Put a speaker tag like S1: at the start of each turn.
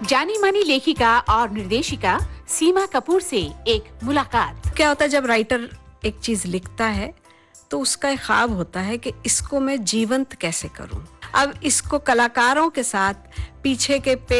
S1: जानी मानी लेखिका और निर्देशिका सीमा कपूर से एक मुलाकात।
S2: क्या होता है जब राइटर एक चीज लिखता है तो उसका एक ख्वाब होता है कि इसको मैं जीवंत कैसे करूं। अब इसको कलाकारों के साथ पीछे के